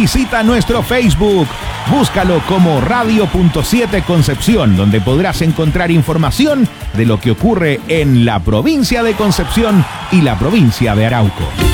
Visita nuestro Facebook. Búscalo como Radio.7 Concepción, donde podrás encontrar información de lo que ocurre en la provincia de Concepción y la provincia de Arauco.